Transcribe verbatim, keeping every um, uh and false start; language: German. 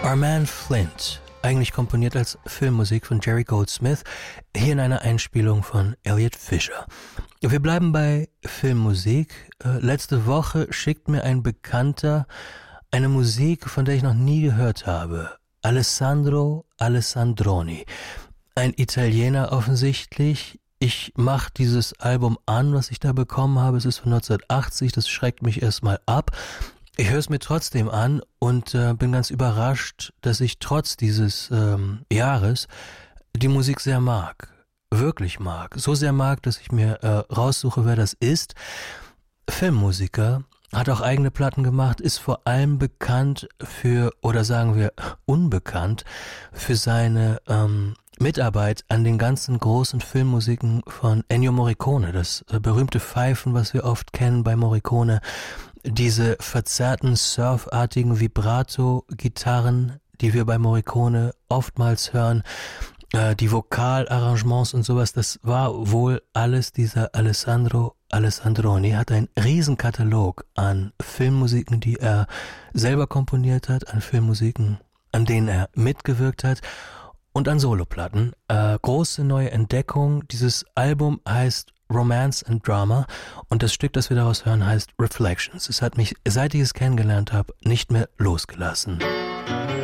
Armand Flint, eigentlich komponiert als Filmmusik von Jerry Goldsmith, hier in einer Einspielung von Elliot Fischer. Wir bleiben bei Filmmusik. Äh, letzte Woche schickt mir ein Bekannter eine Musik, von der ich noch nie gehört habe. Alessandro Alessandroni. Ein Italiener offensichtlich. Ich mache dieses Album an, was ich da bekommen habe. Es ist von neunzehnhundertachtzig, das schreckt mich erstmal ab. Ich höre es mir trotzdem an und äh, bin ganz überrascht, dass ich trotz dieses ähm, Jahres die Musik sehr mag. Wirklich mag. So sehr mag, dass ich mir äh, raussuche, wer das ist. Filmmusiker, hat auch eigene Platten gemacht, ist vor allem bekannt für, oder sagen wir unbekannt, für seine ähm, Mitarbeit an den ganzen großen Filmmusiken von Ennio Morricone. Das äh, berühmte Pfeifen, was wir oft kennen bei Morricone. Diese verzerrten, surfartigen Vibrato-Gitarren, die wir bei Morricone oftmals hören, äh, die Vokalarrangements und sowas, das war wohl alles dieser Alessandro Alessandroni. Hat einen Riesenkatalog an Filmmusiken, die er selber komponiert hat, an Filmmusiken, an denen er mitgewirkt hat und an Soloplatten. Äh, große neue Entdeckung. Dieses Album heißt Romance and Drama und das Stück, das wir daraus hören, heißt Reflections. Es hat mich, seit ich es kennengelernt habe, nicht mehr losgelassen.